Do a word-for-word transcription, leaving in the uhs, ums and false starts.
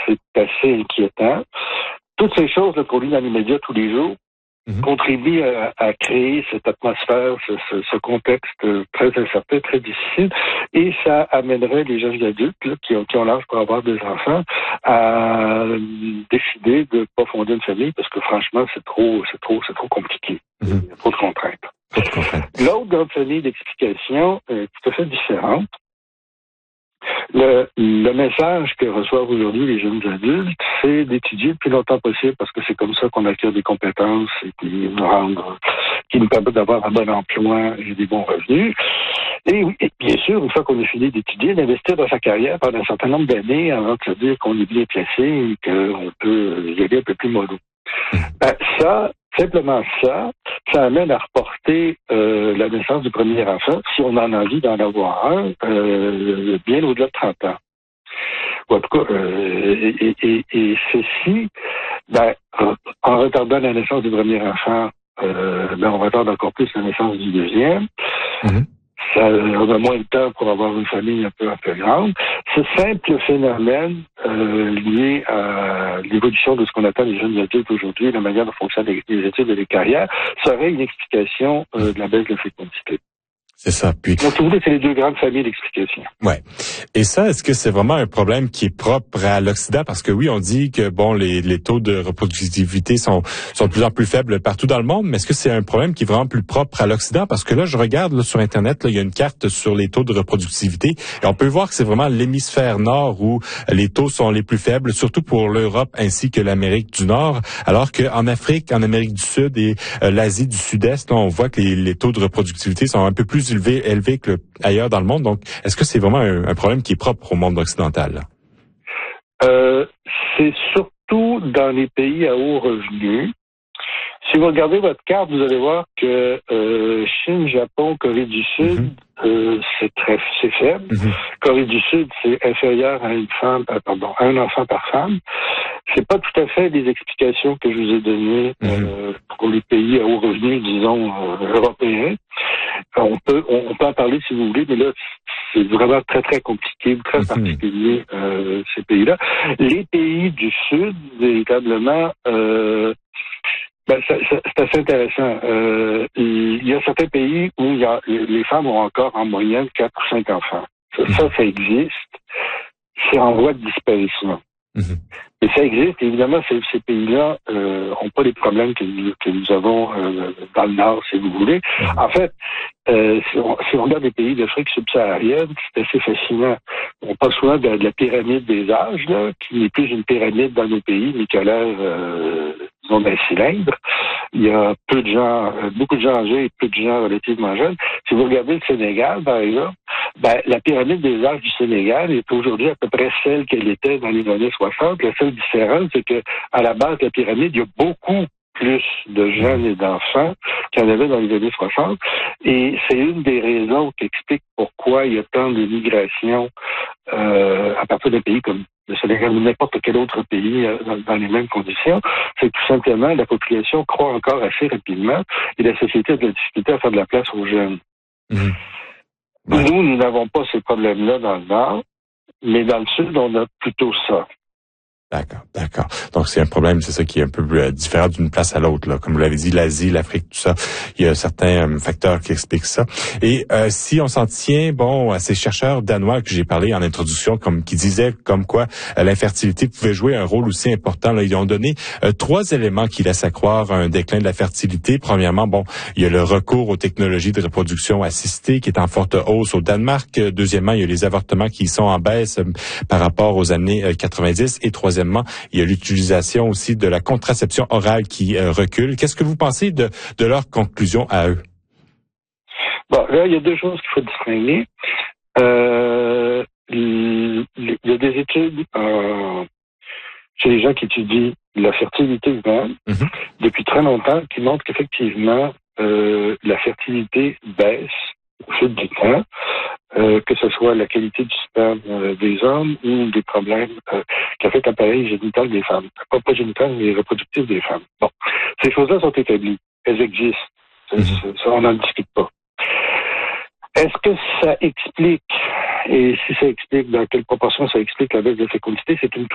c'est assez inquiétant. Toutes ces choses là, qu'on lit dans les médias tous les jours mm-hmm. contribuent à, à créer cette atmosphère, ce, ce, ce contexte très incertain, très difficile, et ça amènerait les jeunes adultes là, qui ont, qui ont l'âge pour avoir des enfants à décider de ne pas fonder une famille parce que franchement, c'est trop, c'est trop, c'est trop compliqué. Mm-hmm. Il y a trop de contraintes. Trop de contraintes. L'autre grande famille d'explications est tout à fait différente. Le, le message que reçoivent aujourd'hui les jeunes adultes, c'est d'étudier le plus longtemps possible parce que c'est comme ça qu'on acquiert des compétences et qui nous rendent, qui nous permettent d'avoir un bon emploi et des bons revenus. Et, et bien sûr, une fois qu'on a fini d'étudier, d'investir dans sa carrière pendant un certain nombre d'années avant de se dire qu'on est bien placé et qu'on peut y aller un peu plus mollo. Ben, ça, simplement ça, ça amène à reporter euh, la naissance du premier enfant, si on en a envie d'en avoir un, euh, bien au-delà de trente ans. Ou en tout cas, euh, et, et, et ceci, ben, en retardant la naissance du premier enfant, euh, ben, on retarde encore plus la naissance du deuxième. Mm-hmm. Ça, on a moins de temps pour avoir une famille un peu, un peu grande. Ce simple phénomène euh, lié à l'évolution de ce qu'on appelle les jeunes adultes aujourd'hui, la manière dont fonctionnent les, les études et les carrières, serait une explication euh, de la baisse de la fécondité. C'est ça. Puis. Donc, vous voulez, c'est les deux grandes familles d'explications. Ouais. Et ça, est-ce que c'est vraiment un problème qui est propre à l'Occident? Parce que oui, on dit que bon, les, les taux de reproductivité sont, sont de plus en plus faibles partout dans le monde, mais est-ce que c'est un problème qui est vraiment plus propre à l'Occident? Parce que là, je regarde là, sur Internet, là, il y a une carte sur les taux de reproductivité et on peut voir que c'est vraiment l'hémisphère nord où les taux sont les plus faibles, surtout pour l'Europe ainsi que l'Amérique du Nord, alors qu'en Afrique, en Amérique du Sud et euh, l'Asie du Sud-Est, là, on voit que les, les taux de reproductivité sont un peu plus élevés, élevés que le, ailleurs dans le monde. Donc, est-ce que c'est vraiment un, un problème qui est propre au monde occidental? Euh, c'est surtout dans les pays à haut revenu. Si vous regardez votre carte, vous allez voir que euh, Chine, Japon, Corée du Sud, mm-hmm. euh, c'est très c'est faible. Mm-hmm. Corée du Sud, c'est inférieur à une femme, euh, pardon, à un enfant par femme. C'est pas tout à fait les explications que je vous ai données mm-hmm. euh, pour les pays à haut revenu, disons euh, européens. On peut on, on peut en parler si vous voulez, mais là c'est vraiment très très compliqué, très mm-hmm. particulier euh, ces pays-là. Les pays du Sud, véritablement. Euh, Ben, c'est, c'est assez intéressant. Euh, il y a certains pays où il y a, les femmes ont encore en moyenne quatre ou cinq enfants. Ça, ça, ça existe. C'est en voie de disparition. Mm-hmm. Mais ça existe. Évidemment, ces, ces pays-là euh, ont pas les problèmes que, que nous avons euh, dans le Nord, si vous voulez. Mm-hmm. En fait, euh, si, on, si on regarde les pays d'Afrique subsaharienne, c'est assez fascinant. On parle souvent de, de la pyramide des âges, là, qui n'est plus une pyramide dans nos pays, mais qui a l'air euh, disons, d'un cylindre. Il y a peu de gens, beaucoup de gens âgés et peu de gens relativement jeunes. Si vous regardez le Sénégal, par exemple, ben, la pyramide des âges du Sénégal est aujourd'hui à peu près celle qu'elle était dans les années soixante. La seule différence, c'est que à la base de la pyramide, il y a beaucoup plus de jeunes et d'enfants qu'il y en avait dans les années soixante. Et c'est une des raisons qui explique pourquoi il y a tant de migration euh, à partir d'un pays comme le Sénégal ou n'importe quel autre pays euh, dans, dans les mêmes conditions. C'est tout simplement la population croît encore assez rapidement et la société a de la difficulté à faire de la place aux jeunes. Mmh. Ouais. Nous, nous n'avons pas ces problèmes-là dans le Nord, mais dans le Sud, on a plutôt ça. D'accord, d'accord. Donc, c'est un problème, c'est ça qui est un peu euh, différent d'une place à l'autre, là. Comme vous l'avez dit, l'Asie, l'Afrique, tout ça. Il y a certains euh, facteurs qui expliquent ça. Et euh, si on s'en tient, bon, à ces chercheurs danois que j'ai parlé en introduction, comme qui disaient comme quoi euh, l'infertilité pouvait jouer un rôle aussi important, là, ils ont donné euh, trois éléments qui laissent à croire un déclin de la fertilité. Premièrement, bon, il y a le recours aux technologies de reproduction assistée qui est en forte hausse au Danemark. Deuxièmement, il y a les avortements qui sont en baisse euh, par rapport aux années euh, quatre-vingt-dix. Et troisièmement, il y a l'utilisation aussi de la contraception orale qui euh, recule. Qu'est-ce que vous pensez de, de leurs conclusions à eux? Bon, là, il y a deux choses qu'il faut distinguer. Euh, il y a des études euh, chez les gens qui étudient la fertilité humaine mm-hmm. depuis très longtemps qui montrent qu'effectivement, euh, la fertilité baisse au fil du temps. Euh, que ce soit la qualité du sperme euh, des hommes ou des problèmes euh, qui affectent l'appareil génital des femmes. Pas, pas génital, mais reproductif des femmes. Bon, ces choses-là sont établies. Elles existent. Mm-hmm. Ça, on n'en discute pas. Est-ce que ça explique, et si ça explique, dans quelle proportion ça explique la baisse de fécondité, c'est une